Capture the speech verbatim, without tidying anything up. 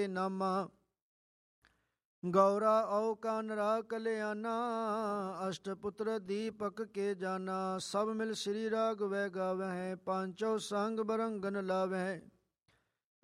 ਨਾਮਾ। ਗੌਰਾ ਔ ਕਾਨਰਾ ਕਲਿਆਣਾ, ਅਸ਼ਟ ਪੁੱਤਰ ਦੀਪਕ ਕੇ ਜਾਨਾ। ਸਭ ਮਿਲ ਸ੍ਰੀ ਰਾਗਵੈ ਗਾਵਹਿ, ਪਾਂਚੋ ਸੰਗ ਬਰੰਗਨ ਲਾਵਹਿ।